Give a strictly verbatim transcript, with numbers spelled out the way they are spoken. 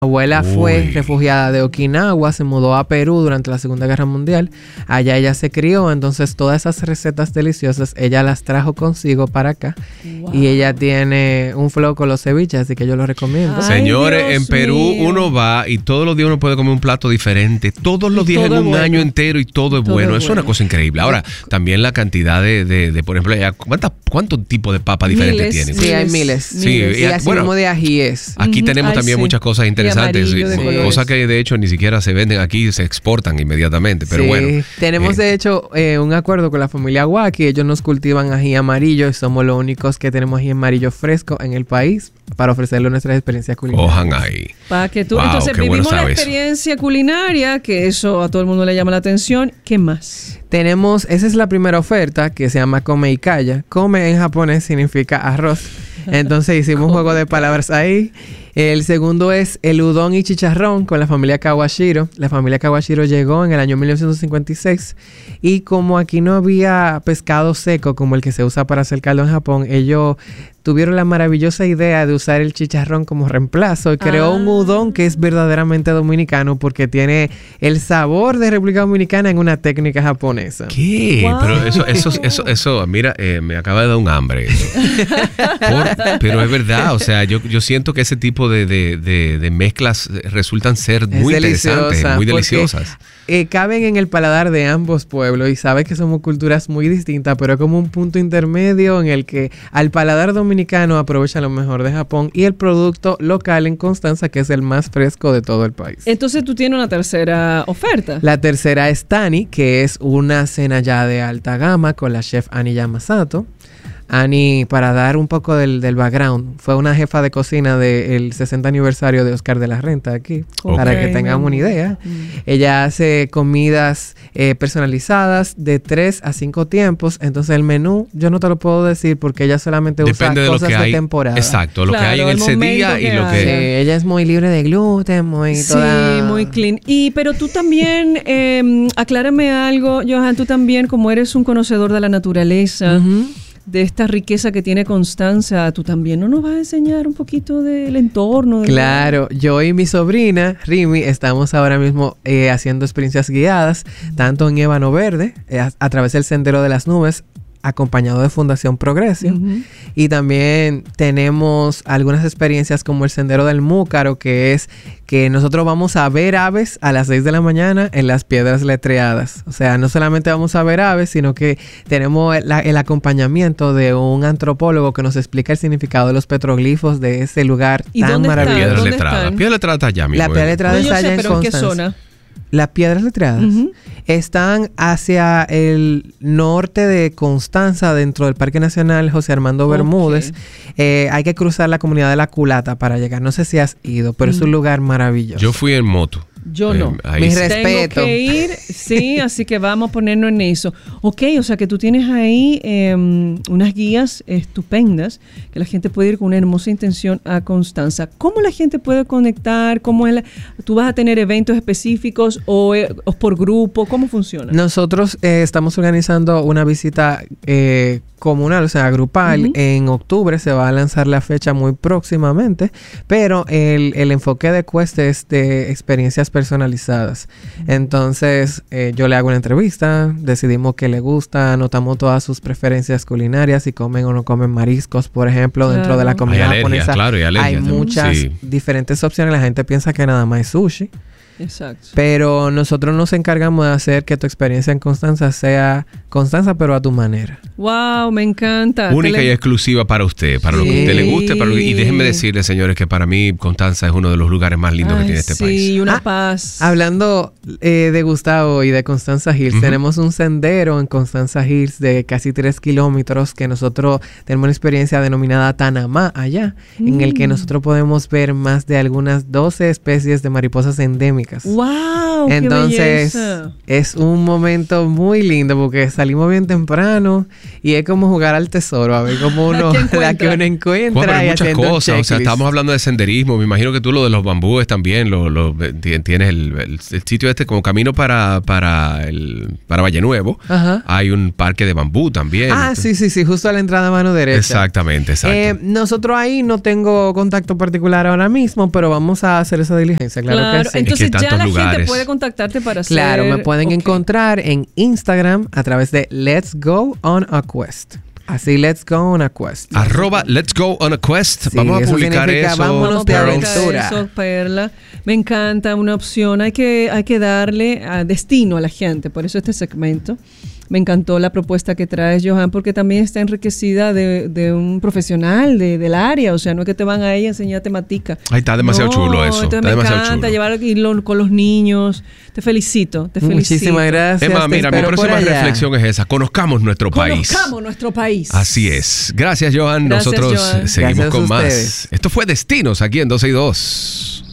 abuela Uy. fue refugiada de Okinawa, se mudó a Perú durante la Segunda Guerra Mundial. Allá ella se crió, entonces todas esas recetas deliciosas ella las trajo consigo para acá. Wow. Y ella tiene un flow con los ceviches, así que yo lo recomiendo. Ay, señores, Dios en Perú mío. Uno va y todos los días uno puede comer un plato diferente. Todos los días en un bueno. año entero y todo es todo bueno. Es bueno. una cosa increíble. Ahora, también la cantidad de, de, de por ejemplo, ¿cuántos cuántos tipos de papas diferentes tienen? Sí, hay miles. Sí, miles. y, y así bueno, como de ajíes. Aquí uh-huh. tenemos Ay, también sí. muchas cosas interesantes. Cosas que de hecho ni siquiera se venden aquí, se exportan inmediatamente, pero sí, bueno. Tenemos eh, de hecho eh, un acuerdo con la familia Waki, ellos nos cultivan ají amarillo y somos los únicos que tenemos ají amarillo fresco en el país para ofrecerle nuestras experiencias culinarias. Cojan ahí. Para que tú, wow, entonces vivimos bueno la experiencia culinaria, que eso a todo el mundo le llama la atención. ¿Qué más? Tenemos, esa es la primera oferta que se llama Come y Calla. Come en japonés significa arroz. Entonces hicimos un juego de palabras ahí. El segundo es el udon y chicharrón con la familia Kawashiro. La familia Kawashiro llegó en el año mil novecientos cincuenta y seis y como aquí no había pescado seco como el que se usa para hacer caldo en Japón, ellos tuvieron la maravillosa idea de usar el chicharrón como reemplazo y creó ah. un udon que es verdaderamente dominicano porque tiene el sabor de República Dominicana en una técnica japonesa. ¿Qué? Wow. Pero eso, eso, eso, eso, mira, eh, me acaba de dar un hambre eso. Por, pero es verdad, o sea, yo, yo siento que ese tipo de, de, de, de mezclas resultan ser muy interesantes, muy deliciosas. Eh, caben en el paladar de ambos pueblos y sabes que somos culturas muy distintas, pero es como un punto intermedio en el que al paladar dominicano aprovecha lo mejor de Japón y el producto local en Constanza, que es el más fresco de todo el país. Entonces tú tienes una tercera oferta. La tercera es Tani, que es una cena ya de alta gama con la chef Ani Yamasato. Ani, para dar un poco del, del background, fue una jefa de cocina del sesenta aniversario de Oscar de la Renta aquí, okay, para que tengamos una idea. Mm. Ella hace comidas eh, personalizadas de tres a cinco tiempos, entonces el menú yo no te lo puedo decir porque ella solamente Depende usa de cosas que de hay, temporada. Exacto, lo claro, que hay en el ese día y lo que... Sí, ella es muy libre de gluten, muy sí, toda... muy clean. Y pero tú también, eh, aclárame algo, Johan, tú también como eres un conocedor de la naturaleza... Uh-huh. de esta riqueza que tiene Constanza, ¿tú también no nos vas a enseñar un poquito del entorno? Del claro, lugar? Yo y mi sobrina, Rimi, estamos ahora mismo eh, haciendo experiencias guiadas, tanto en Ébano Verde, eh, a, a través del Sendero de las Nubes, acompañado de Fundación Progresio. Uh-huh. Y también tenemos algunas experiencias como el Sendero del Múcaro, que es que nosotros vamos a ver aves a las seis de la mañana en las piedras letreadas. O sea, no solamente vamos a ver aves, sino que tenemos la, el acompañamiento de un antropólogo que nos explica el significado de los petroglifos de ese lugar ¿Y tan dónde maravilloso. Piedra letrada. Piedra letrada está allá mismo. La piedra letrada no, está allá sé, en pero Constanza. ¿en qué zona? Las piedras letreadas uh-huh. están hacia el norte de Constanza, dentro del Parque Nacional José Armando okay. Bermúdez. Eh, hay que cruzar la comunidad de La Culata para llegar. No sé si has ido, pero uh-huh. es un lugar maravilloso. Yo fui en moto. Yo no. Eh, Mi sí. respeto. Tengo que ir, sí, así que vamos a ponernos en eso. Ok, o sea que tú tienes ahí eh, unas guías estupendas que la gente puede ir con una hermosa intención a Constanza. ¿Cómo la gente puede conectar? ¿Cómo es la, ¿Tú vas a tener eventos específicos o, eh, o por grupo? ¿Cómo funciona? Nosotros eh, estamos organizando una visita eh, comunal, o sea, grupal. Uh-huh. En octubre se va a lanzar la fecha muy próximamente, pero el, el enfoque de Cueste es de experiencias personalizadas. Entonces, eh, yo le hago una entrevista, decidimos qué le gusta, anotamos todas sus preferencias culinarias, si comen o no comen mariscos, por ejemplo, claro. dentro de la comida hay alergia, japonesa. Claro, hay, alergia, hay muchas sí. diferentes opciones. La gente piensa que nada más es sushi. Exacto. Pero nosotros nos encargamos de hacer que tu experiencia en Constanza sea Constanza, pero a tu manera. Wow, me encanta. Única le... y exclusiva para usted, para sí. lo que a usted le guste. Para lo... Y déjenme decirle, señores, que para mí Constanza es uno de los lugares más lindos Ay, que tiene este sí, país. Sí, una ah, paz. Hablando eh, de Gustavo y de Constanza Hills, uh-huh. tenemos un sendero en Constanza Hills de casi tres kilómetros que nosotros tenemos una experiencia denominada Tanamá allá, mm. en el que nosotros podemos ver más de algunas doce especies de mariposas endémicas gastronómicas. ¡Wow! Entonces, ¡qué belleza! Es un momento muy lindo porque salimos bien temprano y es como jugar al tesoro, a ver cómo uno, la que uno encuentra. Bueno, pero hay y muchas cosas, o sea, estamos hablando de senderismo, me imagino que tú lo de los bambúes también, lo, lo, tienes el, el, el sitio este como camino para, para, el, para Valle Nuevo. Ajá. Hay un parque de bambú también. Ah, sí, sí, sí, justo a la entrada a mano derecha. Exactamente, exacto. Eh, nosotros ahí no tengo contacto particular ahora mismo, pero vamos a hacer esa diligencia, claro, claro. que sí. Entonces es que ya la lugares. gente puede contactarte para hacer... Claro, me pueden okay. encontrar en Instagram a través de Let's Go on a Quest. Así, Let's Go on a Quest. Arroba Let's Go on a Quest. Sí, vamos a publicar eso. Vámonos de aventura. Eso, Perla. Me encanta, una opción. Hay que, hay que darle a destino a la gente. Por eso este segmento. Me encantó la propuesta que traes, Johan, porque también está enriquecida de, de un profesional de, del área. O sea, no es que te van ahí a enseñar temática. Ay, está demasiado no, chulo eso. Está me demasiado encanta chulo. llevarlo con los niños. Te felicito, te felicito. Muchísimas gracias. Emma, mira, mi próxima reflexión es esa. Conozcamos nuestro país. Conozcamos nuestro país. Así es. Gracias, Johan. Gracias, Nosotros Johan. seguimos Gracias con a más. ustedes. Esto fue Destinos aquí en doce y dos.